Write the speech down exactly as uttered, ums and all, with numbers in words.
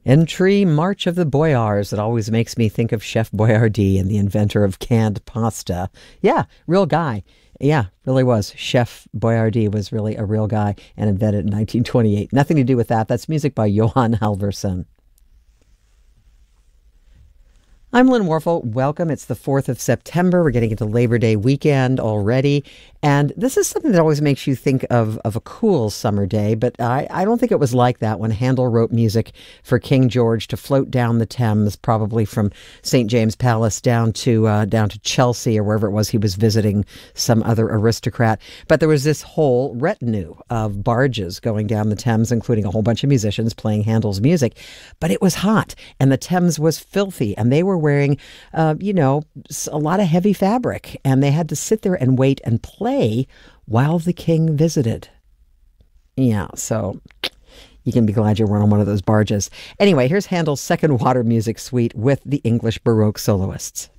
Entry March of the Boyars. It always makes me think of Chef Boyardee and the inventor of canned pasta. Yeah, real guy. Yeah, really was. Chef Boyardee was really a real guy and invented in nineteen twenty-eight. Nothing to do with that. That's music by Johan Halvorson. I'm Lynn Warfel. Welcome. It's the fourth of September. We're getting into Labor Day weekend already. And this is something that always makes you think of, of a cool summer day, but I, I don't think it was like that when Handel wrote music for King George to float down the Thames, probably from Saint James Palace down to uh, down to Chelsea or wherever it was he was visiting some other aristocrat. But there was this whole retinue of barges going down the Thames, including a whole bunch of musicians playing Handel's music. But it was hot and the Thames was filthy and they were wearing, uh, you know, a lot of heavy fabric and they had to sit there and wait and play while the king visited. Yeah, so you can be glad you weren't on one of those barges. Anyway, here's Handel's second water music suite with the English Baroque soloists.